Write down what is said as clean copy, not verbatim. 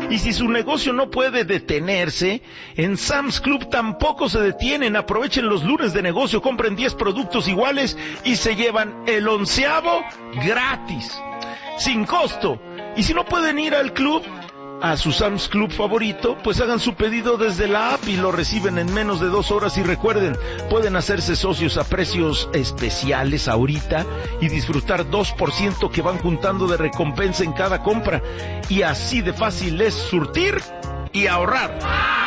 Y si su negocio no puede detenerse, en Sam's Club tampoco se detienen. Aprovechen los lunes de negocio, compren 10 productos iguales y se llevan el 11avo gratis, sin costo. Y si no pueden ir al club, a su Sam's Club favorito, pues hagan su pedido desde la app y lo reciben en menos de 2 horas. Y recuerden, pueden hacerse socios a precios especiales ahorita y disfrutar 2% que van juntando de recompensa en cada compra. Y así de fácil es surtir y ahorrar.